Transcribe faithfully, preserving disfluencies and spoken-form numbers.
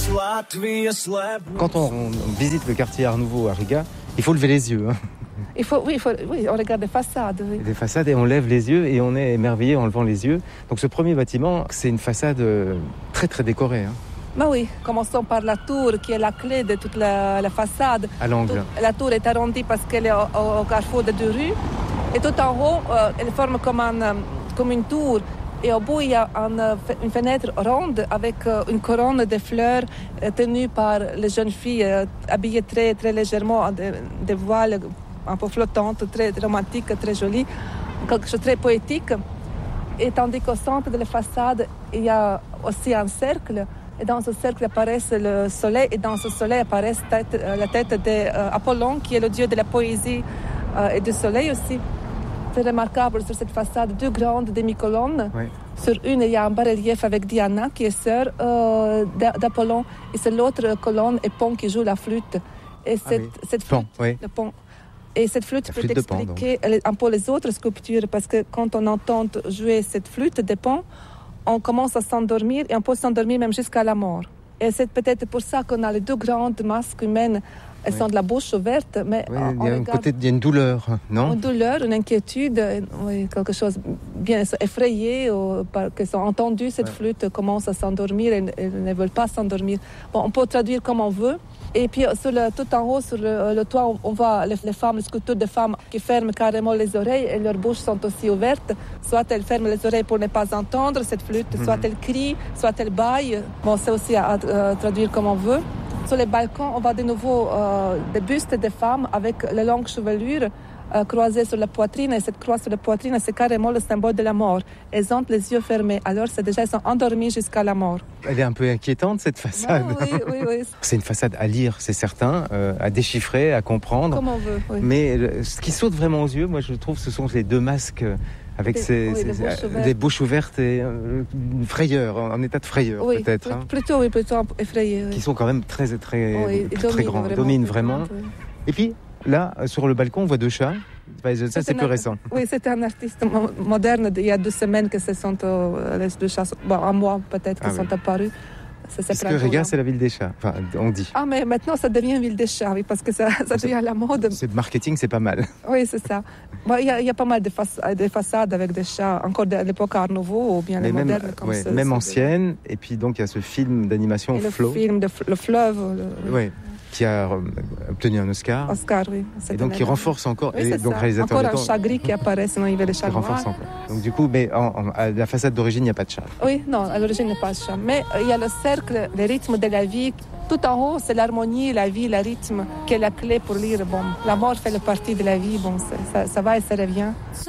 Quand on, on visite le quartier Art Nouveau à Riga, il faut lever les yeux. Hein. Il faut, oui, il faut, oui, on regarde les façades. Oui. Les façades et on lève les yeux et on est émerveillé en levant les yeux. Donc ce premier bâtiment, c'est une façade très très décorée. Hein. Bah oui, commençons par la tour qui est la clé de toute la, la façade. À l'angle. Tout, la tour est arrondie parce qu'elle est au, au, au carrefour de deux rues. Et tout en haut, euh, elle forme comme, un, comme une tour. Et au bout, il y a un, une fenêtre ronde avec euh, une couronne de fleurs euh, tenue par les jeunes filles euh, habillées très, très légèrement, des de voiles un peu flottantes, très romantiques, très jolies, quelque chose de très poétique. Et tandis qu'au centre de la façade, il y a aussi un cercle. Et dans ce cercle apparaît le soleil, et dans ce soleil apparaît tête, la tête d'Apollon, qui est le dieu de la poésie euh, et du soleil aussi. C'est remarquable sur cette façade, deux grandes demi-colonnes. Oui. Sur une, il y a un bas-relief avec Diana, qui est sœur euh, d'Apollon. Et sur l'autre colonne, Épon qui joue la flûte. Et cette, ah oui. cette flûte, Pont, oui. le pont. Et cette flûte la peut flûte expliquer Pan, un peu les autres sculptures, parce que quand on entend jouer cette flûte de Pan, on commence à s'endormir et on peut s'endormir même jusqu'à la mort. Et c'est peut-être pour ça qu'on a les deux grandes masques humaines. Elles oui. sont de la bouche ouverte, mais oui, on, il y a regarde... peut-être il y a une douleur, non? Une douleur, une inquiétude, oui, quelque chose bien effrayé, ou qu'elles ont entendu cette ouais. flûte, commencent à s'endormir et, et ne veulent pas s'endormir. Bon, on peut traduire comme on veut. Et puis sur le, tout en haut, sur le, le toit, on voit les, les femmes, les sculptures de femmes qui ferment carrément les oreilles et leurs bouches sont aussi ouvertes. Soit elles ferment les oreilles pour ne pas entendre cette flûte, mm-hmm. soit elles crient, soit elles baillent. Bon, c'est aussi à, à, à traduire comme on veut. Sur les balcons, on voit de nouveau euh, des bustes de femmes avec les longues chevelures euh, croisées sur la poitrine. Et cette croix sur la poitrine, c'est carrément le symbole de la mort. Elles ont les yeux fermés. Alors, c'est déjà, elles sont endormies jusqu'à la mort. Elle est un peu inquiétante, cette façade. Non, oui, oui, oui. C'est une façade à lire, c'est certain, euh, à déchiffrer, à comprendre. Comme on veut, oui. Mais le, ce qui saute vraiment aux yeux, moi, je trouve, ce sont les deux masques avec des, ces, oui, ces, des, bouches euh, des bouches ouvertes et euh, une frayeur, en état de frayeur oui, peut-être. Oui, hein. plutôt, oui, plutôt effrayé. Oui. Qui sont quand même très, très, oui, très, très grands, vraiment, dominent vraiment. Oui. Et puis, là, sur le balcon, on voit deux chats. Ça, c'est, c'est plus récent. Oui, c'est un artiste moderne. Il y a deux semaines que ce sont euh, les deux chats, bon, un mois peut-être, qui ah, sont oui. apparus. Parce que Riga, c'est la ville des chats, enfin, on dit. Ah, mais maintenant, ça devient une ville des chats, oui, parce que ça, ça devient à la mode. C'est marketing, c'est pas mal. Oui, c'est ça. Bon, il, y a, il y a pas mal de, façades, de façades avec des chats, encore de l'époque Art Nouveau, ou bien mais les même, modernes. Comme ouais, ce, même ce ancienne, de... et puis donc il y a ce film d'animation et Flo. Le film de Le Fleuve. Le... Oui, qui a obtenu un Oscar. Oscar, oui. Et donc qui renforce encore. Oui, et donc, réalisateur encore un chat gris qui apparaît, sinon il y avait les chats noirs. Qui renforce encore. Donc du coup, mais en, en, à la façade d'origine, il n'y a pas de chat. Oui, non, à l'origine, il n'y a pas de chat. Mais il y a le cercle, le rythme de la vie. Tout en haut, c'est l'harmonie, la vie, le rythme qui est la clé pour lire. Bon, la mort fait partie de la vie. Bon, ça, ça va et ça revient.